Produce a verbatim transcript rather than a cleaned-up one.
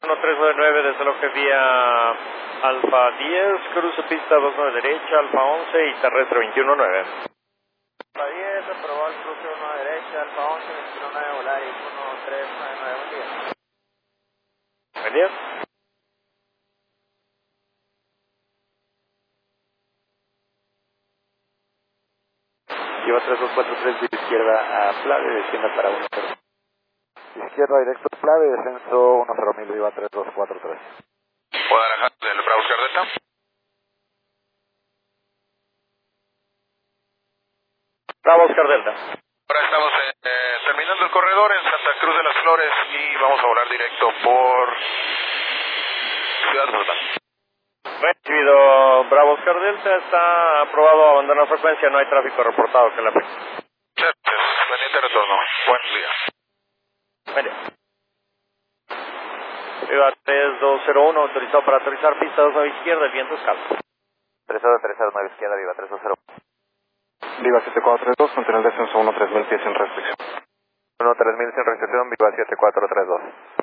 uno tres nueve nueve desde lo que vía Alfa diez, cruce pista dos nueve derecha, Alfa once y terrestre veintiuno nueve. Alfa diez, aprobó el cruce uno derecha, Alfa once, veintiuno nueve, Volaris uno tres nueve nueve, buen día. Buen día. Lleva tres dos cuatro tres de izquierda a Plave, descienda para uno cero. Izquierda directo Plave, descenso uno cero mil, lleva tres dos cuatro tres. Guadalajara del Bravo Oscar Delta. Bravo Oscar Delta. Ahora estamos eh, terminando el corredor en Santa Cruz de las Flores y vamos a volar directo por Ciudad Fruta. Recibido Bravo Oscar Delta, está aprobado abandonar frecuencia, no hay tráfico reportado que la pista. Gracias, pendiente retorno. Buen día. Buen día. Viva tres dos cero uno, autorizado para aterrizar pista dos nueve izquierda, el viento es calmo. tres cero tres cero nueve izquierda, Viva tres dos cero. Viva siete cuatro tres dos, mantener el descenso uno tres mil pies sin restricción. uno tres mil sin restricción, Viva siete cuatro tres dos.